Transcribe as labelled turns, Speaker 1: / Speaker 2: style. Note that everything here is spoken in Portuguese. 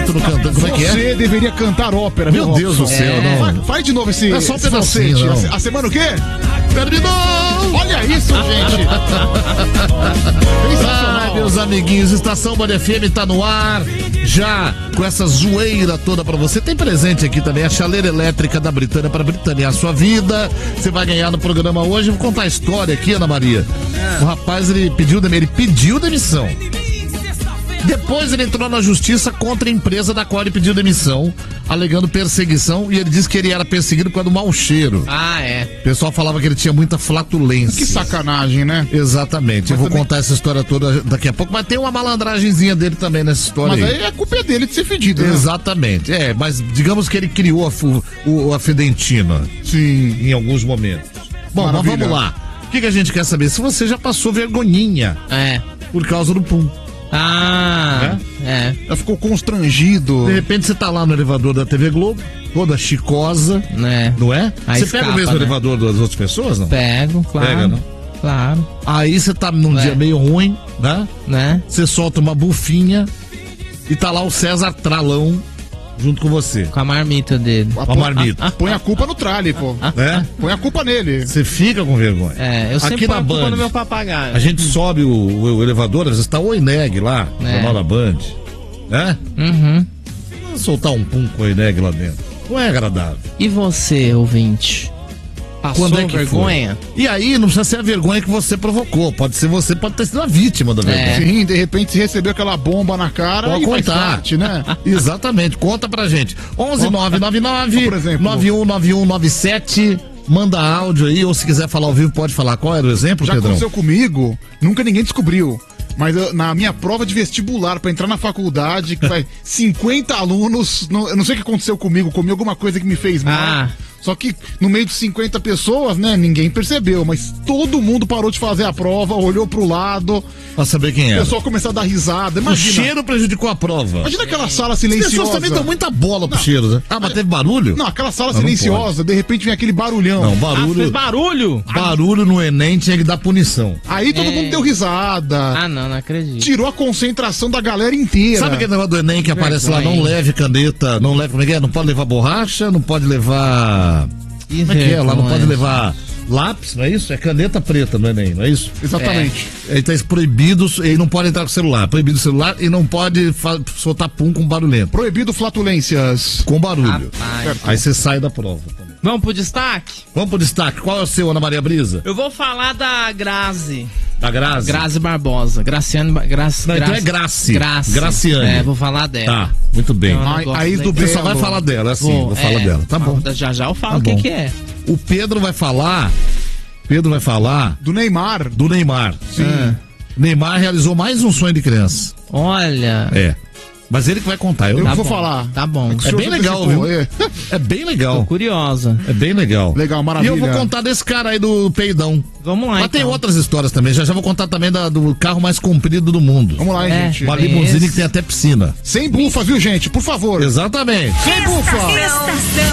Speaker 1: no cantando. Como é que é?
Speaker 2: Você deveria cantar ópera,
Speaker 1: Meu Deus do céu, não.
Speaker 2: Faz de novo esse.
Speaker 1: É só um
Speaker 2: esse
Speaker 1: pedacinho,
Speaker 2: falsete.
Speaker 1: não.
Speaker 2: A semana o quê?
Speaker 1: Terminou!
Speaker 2: Olha isso, gente!
Speaker 1: Ai, meus amiguinhos, Estação Band FM tá no ar, já com essa zoeira toda pra você. Tem presente aqui também, a chaleira elétrica da Britânia para britanear a sua vida. Você vai ganhar no programa hoje. Vou contar a história aqui, Ana Maria. O rapaz, ele pediu demissão. Depois ele entrou na justiça contra a empresa da qual ele pediu demissão, alegando perseguição, e ele disse que ele era perseguido por causa do mau cheiro.
Speaker 3: Ah, é.
Speaker 1: O pessoal falava que ele tinha muita flatulência.
Speaker 2: Que sacanagem, né?
Speaker 1: Exatamente.
Speaker 2: Mas
Speaker 1: eu vou
Speaker 2: também...
Speaker 1: contar essa história toda daqui a pouco, mas tem uma malandragenzinha dele também nessa história.
Speaker 2: Mas
Speaker 1: aí
Speaker 2: a culpa é dele de ser fedido, né?
Speaker 1: Exatamente. Mas digamos que ele criou a fedentina.
Speaker 2: Sim.
Speaker 1: Em alguns momentos. Bom,
Speaker 2: Maravilha.
Speaker 1: mas vamos lá. O que a gente quer saber? Se você já passou vergonhinha por causa do pum.
Speaker 2: Já ficou constrangido.
Speaker 1: De repente você tá lá no elevador da TV Globo, toda chicosa, não é?
Speaker 3: Aí
Speaker 1: Você
Speaker 3: escapa,
Speaker 1: pega o mesmo
Speaker 3: né?
Speaker 1: elevador das outras pessoas, não?
Speaker 3: Pego, claro.
Speaker 1: Pega, não?
Speaker 3: Claro.
Speaker 1: Aí você tá num dia meio ruim, né? Você solta uma bufinha e tá lá o César Tralão junto com você.
Speaker 3: Com a marmita dele.
Speaker 1: Com a marmita.
Speaker 2: Põe a culpa no tralhe, pô.
Speaker 1: Né?
Speaker 2: Põe a culpa nele.
Speaker 1: Você fica com vergonha.
Speaker 3: Eu sempre
Speaker 1: Aqui
Speaker 3: ponho
Speaker 1: na
Speaker 3: a culpa
Speaker 1: Band,
Speaker 3: no meu papagaio.
Speaker 1: a gente sobe o elevador, às vezes tá o Eneg lá, no Jornal da Band, né? Soltar um pum com o Eneg lá dentro. Não é agradável.
Speaker 3: E você, ouvinte? Passou
Speaker 1: Quando é que
Speaker 3: vergonha?
Speaker 1: foi? E aí, não precisa ser a vergonha que você provocou. Pode ser você, pode ter sido a vítima da vergonha.
Speaker 2: Sim, de repente você recebeu aquela bomba na cara.
Speaker 1: Pode
Speaker 2: e faz
Speaker 1: contar.
Speaker 2: parte, né?
Speaker 1: Exatamente, conta pra gente. 11999
Speaker 2: por exemplo.
Speaker 1: 919197. Manda áudio aí, ou se quiser falar ao vivo, pode falar. Qual era o exemplo,
Speaker 2: Já
Speaker 1: Pedrão?
Speaker 2: aconteceu comigo, nunca ninguém descobriu. Mas na minha prova de vestibular, pra entrar na faculdade, que vai 50 alunos, eu não sei o que aconteceu comigo, comi alguma coisa que me fez mal. Só que no meio de 50 pessoas, né, ninguém percebeu, mas todo mundo parou de fazer a prova, olhou pro lado.
Speaker 1: Pra saber quem
Speaker 2: O
Speaker 1: era.
Speaker 2: pessoal começou a dar risada.
Speaker 1: O
Speaker 2: Imagina.
Speaker 1: cheiro prejudicou a prova.
Speaker 2: Imagina aquela sala
Speaker 1: As
Speaker 2: silenciosa.
Speaker 1: pessoas também dão muita bola pro cheiro, né? Mas teve barulho?
Speaker 2: Não, aquela sala
Speaker 1: Não, não
Speaker 2: silenciosa, de repente vem aquele barulhão.
Speaker 1: Não, barulho.
Speaker 3: Fez barulho?
Speaker 1: Barulho no Enem tinha que dar punição.
Speaker 2: Aí todo mundo deu risada.
Speaker 3: Não acredito.
Speaker 2: Tirou a concentração da galera inteira.
Speaker 1: Sabe aquele negócio do Enem que aparece lá, não leve caneta, não leve, como é que é? Não pode levar borracha, não pode levar... Como é que é? Lá não pode levar lápis, não é isso? É caneta preta no Enem, não é isso?
Speaker 2: Exatamente.
Speaker 1: Ele tá proibido, ele não pode entrar com celular. Proibido o celular e não pode soltar pum com barulhento.
Speaker 2: Proibido flatulências.
Speaker 1: Com barulho.
Speaker 3: Rapaz.
Speaker 1: Aí você sai da prova.
Speaker 3: Vamos pro destaque?
Speaker 1: Vamos pro destaque. Qual é o seu, Ana Maria Brisa?
Speaker 3: Eu vou falar da Grazi.
Speaker 1: Da Grazi?
Speaker 3: Grazi Barbosa. Graciane.
Speaker 1: Não, então é Graci.
Speaker 3: Grazi.
Speaker 1: Graciane.
Speaker 3: Vou falar dela.
Speaker 1: Tá, muito bem.
Speaker 2: Aí do
Speaker 1: Você só
Speaker 2: Belo.
Speaker 1: vai falar dela, assim, vou falar dela. Tá bom.
Speaker 3: Já eu falo
Speaker 1: Tá
Speaker 3: o
Speaker 1: bom.
Speaker 3: que é.
Speaker 1: O Pedro vai falar
Speaker 2: Do Neymar.
Speaker 1: do Neymar.
Speaker 2: Sim.
Speaker 1: Neymar realizou mais um sonho de criança.
Speaker 3: Olha.
Speaker 1: Mas ele que vai contar.
Speaker 2: Eu
Speaker 3: Tá
Speaker 2: vou
Speaker 3: bom,
Speaker 2: falar.
Speaker 3: Tá bom.
Speaker 1: É bem legal, viu? É bem legal.
Speaker 3: Tô curiosa.
Speaker 1: É bem legal.
Speaker 2: Legal,
Speaker 1: E
Speaker 2: maravilha.
Speaker 1: eu vou contar desse cara aí do peidão.
Speaker 3: Vamos lá,
Speaker 1: Mas tem
Speaker 3: então.
Speaker 1: outras histórias também. Já vou contar também do carro mais comprido do mundo.
Speaker 2: Vamos lá, hein, gente.
Speaker 1: Uma limusine que tem até piscina.
Speaker 2: Sem bufa, viu, gente? Por favor.
Speaker 1: Exatamente.
Speaker 2: Sem bufa.